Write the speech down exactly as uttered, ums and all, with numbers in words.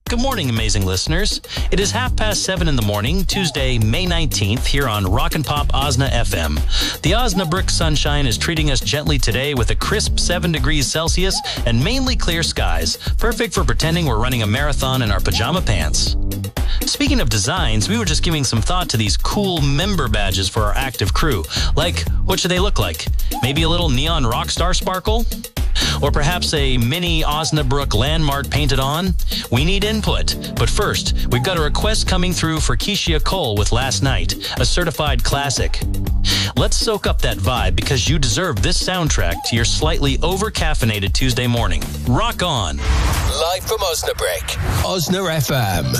Good morning, amazing listeners. It is half past seven in the morning, Tuesday, May nineteenth, here on Rock and Pop Osna F M. The Osnabrück sunshine is treating us gently today with a crisp seven degrees Celsius and mainly clear skies, perfect for pretending we're running a marathon in our pajama pants. Speaking of designs, we were just giving some thought to these cool member badges for our active crew. Like, what should they look like? Maybe a little neon rock star sparkle? Or perhaps a mini Osnabrück landmark painted on? We need input. But first, we've got a request coming through for Keisha Cole with Last Night, a certified classic. Let's soak up that vibe because you deserve this soundtrack to your slightly over-caffeinated Tuesday morning. Rock on. Live from Osnabrück, Osna F M.